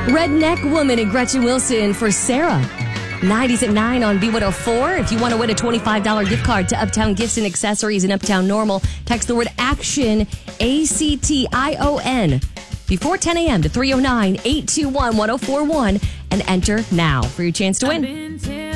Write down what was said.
Redneck Woman and Gretchen Wilson for Sarah. 90s at 9 on B104. If you want to win a $25 gift card to Uptown Gifts and Accessories in Uptown Normal, text the word ACTION, ACTION, before 10 a.m. to 309-821-1041 and enter now for your chance to win.